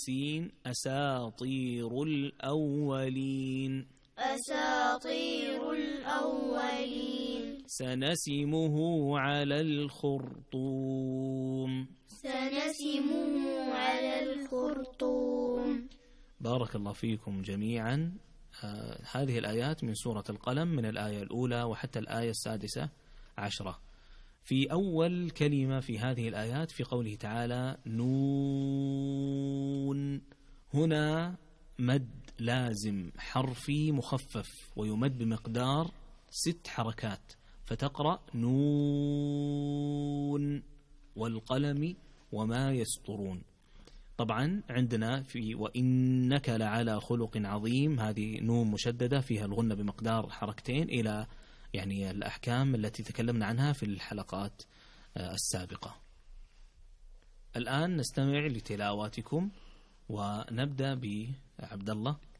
سين أساطير الأولين. أساطير الأولين. سنسمه على الخرطوم. سنسمه على الخرطوم. بارك الله فيكم جميعا. هذه الآيات من سورة القلم من الآية الأولى وحتى الآية 16. في أول كلمة في هذه الآيات في قوله تعالى نون، هنا مد لازم حرفي مخفف ويمد بمقدار 6 حركات، فتقرأ نون والقلم وما يسطرون. طبعا عندنا في وإنك لعلى خلق عظيم، هذه نون مشددة فيها الغنة بمقدار 2 حركتين إلى يعني الأحكام التي تكلمنا عنها في الحلقات السابقة. الآن نستمع لتلاواتكم ونبدأ بعبد الله.